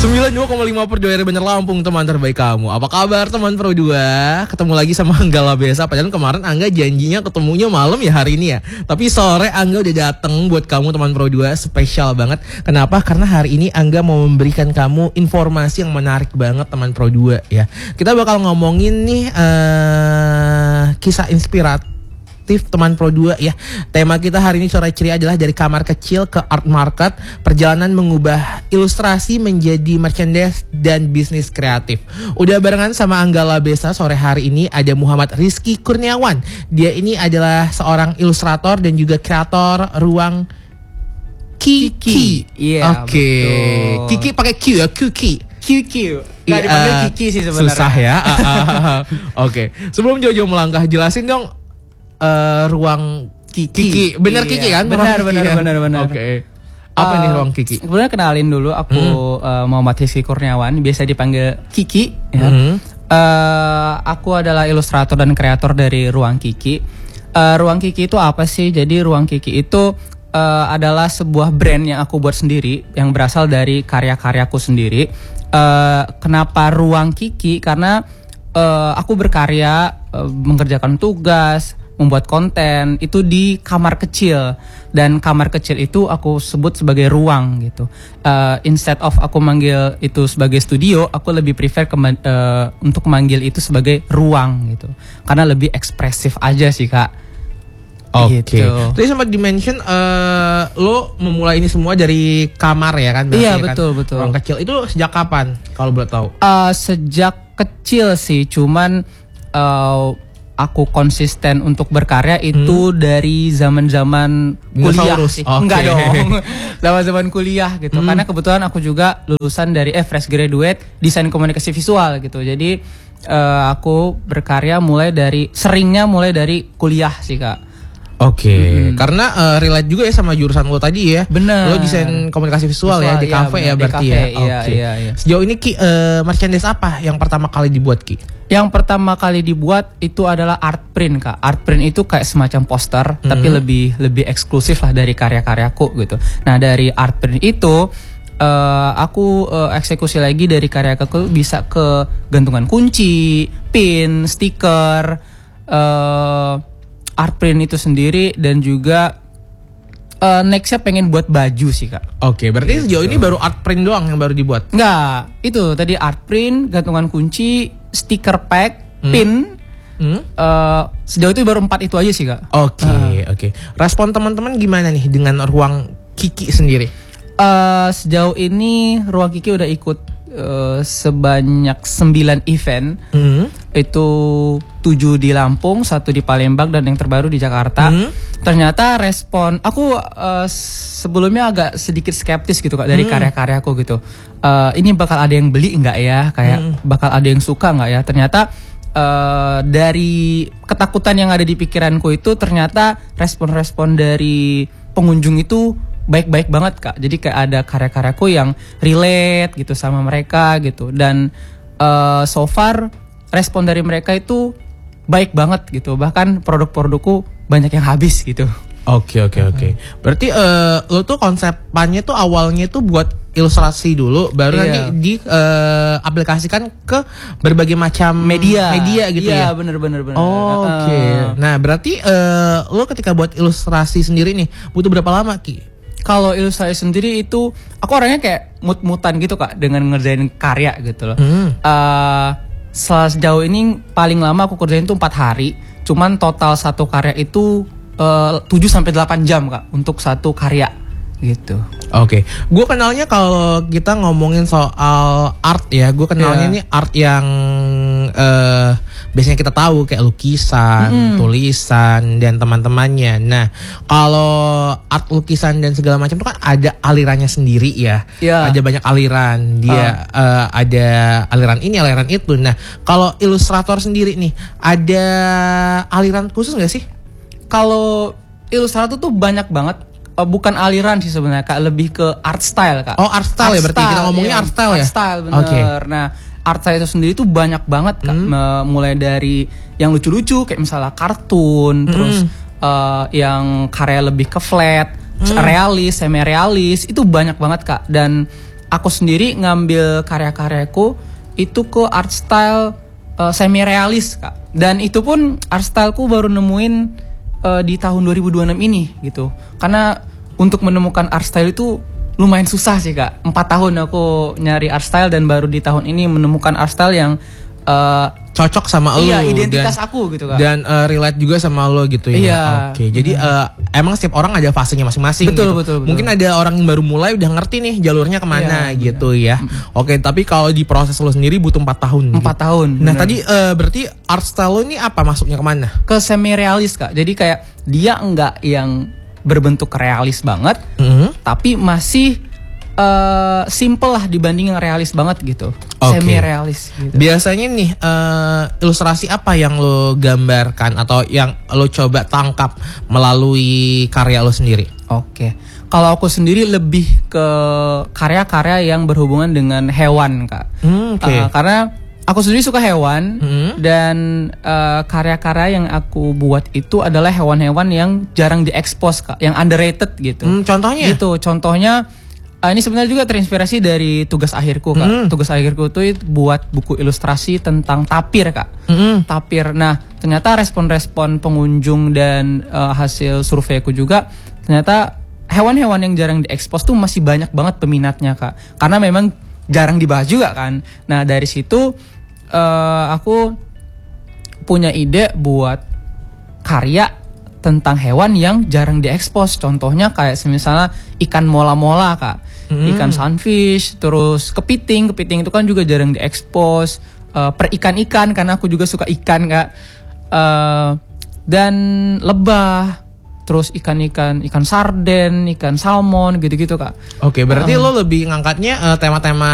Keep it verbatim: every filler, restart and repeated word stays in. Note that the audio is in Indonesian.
sembilan puluh dua koma lima per dua R Banjar Lampung, teman terbaik kamu. Apa kabar teman Pro dua? Ketemu lagi sama Angga Labesa. Padahal kemarin Angga janjinya ketemunya malam ya hari ini ya. Tapi sore Angga udah dateng buat kamu teman Pro dua. Spesial banget. Kenapa? Karena hari ini Angga mau memberikan kamu informasi yang menarik banget teman Pro dua ya. Kita bakal ngomongin nih uh, kisah inspiratif teman Pro dua ya. Tema kita hari ini sore ceria adalah dari kamar kecil ke art market, perjalanan mengubah ilustrasi menjadi merchandise dan bisnis kreatif. Udah barengan sama Angga Labesa sore hari ini ada Muhammad Rizky Kurniawan. Dia ini adalah seorang ilustrator dan juga kreator ruang Kiki. Iya. Oke. Okay. Kiki pakai Q ya, Kiki. Q Q. Nggak dipanggil uh, Kiki sih sebenarnya. Susah ya. Oke. Okay. Sebelum jauh-jauh melangkah, jelasin dong uh, ruang Kiki. Kiki. Bener iya. Kiki kan? Benar, benar, ya? benar, benar. Oke. Okay. Apa uh, nih ruang Kiki? Sebenarnya kenalin dulu, aku hmm. uh, Muhammad Rizky Kurniawan, biasa dipanggil Kiki. Ya. Hmm. Uh, aku adalah ilustrator dan kreator dari ruang Kiki. Uh, ruang Kiki itu apa sih? Jadi ruang Kiki itu Uh, adalah sebuah brand yang aku buat sendiri, yang berasal dari karya-karyaku sendiri. Uh, kenapa ruang Kiki? Karena uh, aku berkarya, uh, mengerjakan tugas, membuat konten itu di kamar kecil, dan kamar kecil itu aku sebut sebagai ruang gitu. Uh, instead of aku manggil itu sebagai studio, aku lebih prefer ke, uh, untuk manggil itu sebagai ruang gitu, karena lebih ekspresif aja sih Kak. Oke. Okay. Gitu. Tadi sempat dimention uh, lo memulai ini semua dari kamar ya kan? Iya betul kan? betul. Ruang kecil itu sejak kapan kalau boleh tahu? Uh, sejak kecil sih, cuman uh, aku konsisten untuk berkarya itu hmm. dari zaman-zaman kuliah sih. Okay. Enggak dong. Zaman-zaman kuliah gitu. Hmm. Karena kebetulan aku juga lulusan dari eh fresh graduate desain komunikasi visual gitu. Jadi uh, aku berkarya mulai dari seringnya mulai dari kuliah sih Kak. Oke, okay. hmm. karena uh, relate juga ya sama jurusan lo tadi ya. Benar. Lo desain komunikasi visual, visual ya di kafe ya, ya berarti ya. Iya, okay. iya, iya. Sejauh ini Ki, uh, merchandise apa yang pertama kali dibuat Ki? Yang pertama kali dibuat itu adalah art print Kak. Art print itu kayak semacam poster, hmm. tapi lebih lebih eksklusif lah dari karya-karyaku gitu. Nah dari art print itu uh, aku uh, eksekusi lagi dari karya-karyaku bisa ke gantungan kunci, pin, stiker. Uh, art print itu sendiri, dan juga uh, nextnya pengen buat baju sih Kak. Oke, okay, berarti gitu. Sejauh ini baru art print doang yang baru dibuat? Enggak, itu tadi art print, gantungan kunci, stiker pack, hmm. pin. Hmm? Uh, sejauh itu baru empat itu aja sih Kak. Oke, okay, uh. oke. Okay. Respon teman-teman gimana nih dengan ruang Kiki sendiri? Uh, sejauh ini ruang Kiki udah ikut uh, sebanyak sembilan event. Hmm. Itu tujuh di Lampung, satu di Palembang, dan yang terbaru di Jakarta. Hmm. Ternyata respon aku uh, sebelumnya agak sedikit skeptis gitu Kak dari hmm. karya-karyaku gitu. Uh, ini bakal ada yang beli nggak ya? Kayak hmm. bakal ada yang suka nggak ya? Ternyata uh, dari ketakutan yang ada di pikiranku itu, ternyata respon-respon dari pengunjung itu baik-baik banget Kak. Jadi kayak ada karya-karyaku yang relate gitu sama mereka gitu. Dan uh, so far respon dari mereka itu baik banget gitu. Bahkan produk-produkku banyak yang habis gitu. Oke oke oke. Berarti uh, lo tuh konsepannya tuh awalnya tuh buat ilustrasi dulu, baru iya. nanti di uh, aplikasikan ke berbagai macam media media gitu iya, ya. Iya benar benar benar. Oh, oke. Okay. Uh. Nah berarti uh, lo ketika buat ilustrasi sendiri nih butuh berapa lama Ki? Kalau ilustrasi sendiri itu aku orangnya kayak mut-mutan gitu Kak dengan ngerjain karya gitu loh. Hmm. Uh, Sejauh ini paling lama aku kerjain tuh empat hari. Cuman total satu karya itu uh, tujuh sampai delapan jam Kak untuk satu karya gitu. Oke, okay. Gue kenalnya kalau kita ngomongin soal art ya, gue kenalnya yeah. ini art yang uh, biasanya kita tahu kayak lukisan, mm. tulisan dan teman-temannya. Nah, kalau art lukisan dan segala macam itu kan ada alirannya sendiri ya. Yeah. Ada banyak aliran. Dia uh. Uh, ada aliran ini, aliran itu. Nah, kalau ilustrator sendiri nih, ada aliran khusus nggak sih? Kalau ilustrator tuh banyak banget. Uh, bukan aliran sih sebenarnya Kak, lebih ke art style Kak. Oh art style art ya berarti style, kita ngomongnya iya, art style ya. Art style bener. Okay. Nah art style itu sendiri tuh banyak banget Kak. Hmm. Mulai dari yang lucu-lucu kayak misalnya kartun, hmm. terus uh, yang karya lebih ke flat, hmm. realis, semi realis, itu banyak banget Kak. Dan aku sendiri ngambil karya-karyaku itu ke art style uh, semi realis Kak. Dan itu pun art styleku baru nemuin uh, di tahun dua ribu dua puluh enam ini gitu. Karena untuk menemukan art style itu lumayan susah sih Kak. Empat tahun aku nyari art style dan baru di tahun ini menemukan art style yang uh, cocok sama lo. Iya, identitas dan, aku gitu Kak. Dan uh, relate juga sama lo gitu ya. Iya. Oke, jadi uh, emang setiap orang ada fasenya masing-masing. Betul, gitu. betul, betul. Mungkin ada orang yang baru mulai udah ngerti nih jalurnya kemana Iya, gitu ya. Oke, tapi kalau di proses lo sendiri butuh empat tahun. Empat gitu. tahun. Nah bener. tadi uh, berarti art style lo ini apa masuknya kemana? Ke semi realis Kak. Jadi kayak dia enggak yang berbentuk realis banget, Mm-hmm. tapi masih uh, simple lah dibanding yang realis banget gitu. Oke. Semi realis gitu. Biasanya nih uh, ilustrasi apa yang lo gambarkan atau yang lo coba tangkap melalui karya lo sendiri? Oke. Kalau aku sendiri lebih ke karya-karya yang berhubungan dengan hewan Kak. Hmm, oke. Uh, karena aku sendiri suka hewan Hmm. dan uh, karya-karya yang aku buat itu adalah hewan-hewan yang jarang diekspos Kak, yang underrated gitu. Hmm, contohnya? Gitu, contohnya uh, ini sebenarnya juga terinspirasi dari tugas akhirku Kak. Hmm. Tugas akhirku tuh buat buku ilustrasi tentang tapir Kak. Mm-hmm. Tapir. Nah, ternyata respon-respon pengunjung dan uh, hasil surveiku juga ternyata hewan-hewan yang jarang diekspos tuh masih banyak banget peminatnya Kak. Karena memang jarang dibahas juga kan. Nah, dari situ uh, aku punya ide buat karya tentang hewan yang jarang diekspos. Contohnya kayak misalnya ikan mola-mola Kak. Hmm. Ikan sunfish, terus kepiting. Kepiting itu kan juga jarang diekspos. Uh, per ikan-ikan karena aku juga suka ikan Kak. Uh, dan lebah. Terus ikan-ikan, ikan sarden, ikan salmon gitu-gitu Kak. Oke, berarti lo lebih ngangkatnya uh, tema-tema